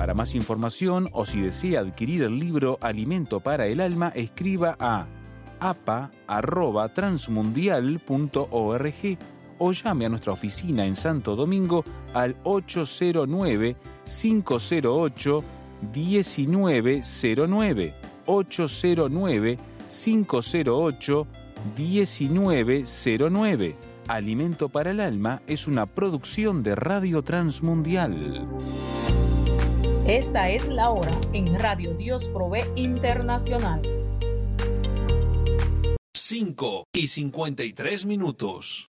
Para más información o si desea adquirir el libro Alimento para el Alma, escriba a apa@transmundial.org o llame a nuestra oficina en Santo Domingo al 809-508-1909. 809-508-1909. Alimento para el Alma es una producción de Radio Transmundial. Esta es la hora en Radio Dios Provee Internacional. 5:53.